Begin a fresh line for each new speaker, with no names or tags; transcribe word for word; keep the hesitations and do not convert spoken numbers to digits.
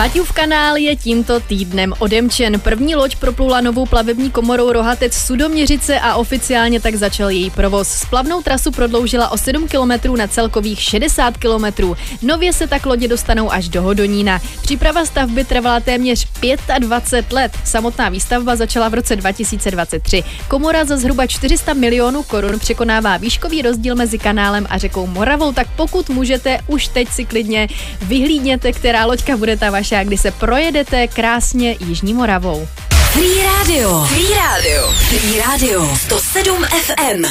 Baťův kanál je tímto týdnem odemčen. První loď proplula novou plavební komorou Rohatec Sudoměřice a oficiálně tak začal její provoz. Splavnou trasu prodloužila o sedm kilometrů na celkových šedesát kilometrů. Nově se tak lodě dostanou až do Hodonína. Příprava stavby trvala téměř dvacet pět let. Samotná výstavba začala v roce dva tisíce dvacet tři. Komora za zhruba čtyři sta milionů korun překonává výškový rozdíl mezi kanálem a řekou Moravou, tak pokud můžete, už teď si klidně vyhlídněte, která loďka bude ta vaše, a kdy se projedete krásně Jižní Moravou.
Free Radio. Free Radio. Free Radio. sto sedm F M.